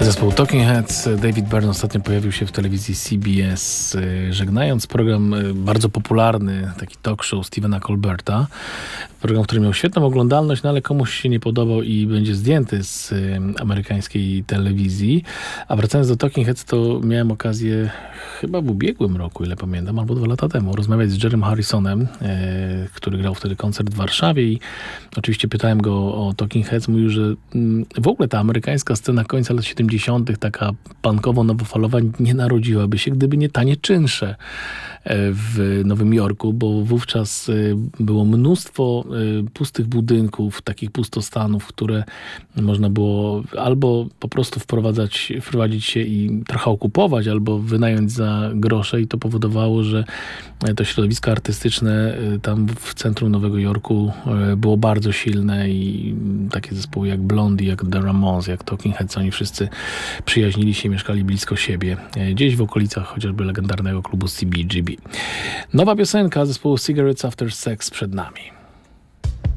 Zespół Talking Heads. David Byrne ostatnio pojawił się w telewizji CBS, żegnając program bardzo popularny, taki talk show Stephena Colberta. Program, który miał świetną oglądalność, no ale komuś się nie podobał i będzie zdjęty z amerykańskiej telewizji. A wracając do Talking Heads, to miałem okazję chyba w ubiegłym roku, ile pamiętam, albo 2 lata temu, rozmawiać z Jerrym Harrisonem, który grał wtedy koncert w Warszawie i oczywiście pytałem go o Talking Heads. Mówił, że w ogóle ta amerykańska scena końca lat 70., taka punkowo-nowofalowa, nie narodziłaby się, gdyby nie tanie czynsze w Nowym Jorku, bo wówczas było mnóstwo pustych budynków, takich pustostanów, które można było albo po prostu wprowadzić się i trochę okupować, albo wynająć za grosze i to powodowało, że to środowisko artystyczne tam w centrum Nowego Jorku było bardzo silne i takie zespoły jak Blondie, jak The Ramones, jak Talking Heads, oni wszyscy przyjaźnili się i mieszkali blisko siebie, gdzieś w okolicach chociażby legendarnego klubu CBGB. Nowa piosenka zespołu Cigarettes After Sex przed nami.